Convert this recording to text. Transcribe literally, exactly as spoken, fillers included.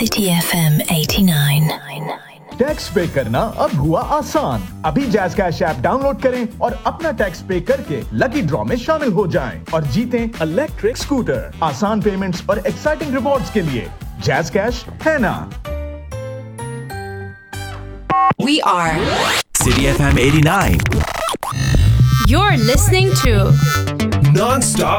City F M eighty-nine. Tax पे करना अब हुआ आसान। अभी जैज़ कैश ऐप डाउनलोड करें और अपना टैक्स पे करके लकी ड्रॉ में शामिल हो जाएं और जीतें इलेक्ट्रिक स्कूटर। आसान पेमेंट्स और एक्साइटिंग रिवॉर्ड्स के लिए जैज़ कैश है ना। We are City F M eighty-nine. You're listening to Non-stop